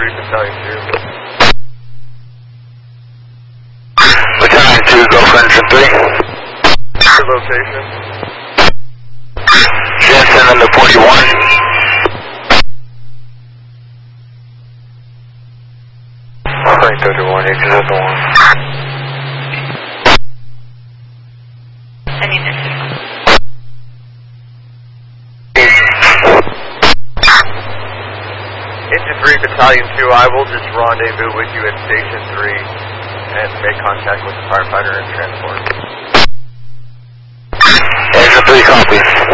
3, Battalion 2. Battalion 2, go for engine 3. Your location? Jensen under 41. Alright, 31, exit at the 1. Engine 3, Battalion 2, I will just rendezvous with you at Station 3 and make contact with the firefighter and transport. Engine 3 copies.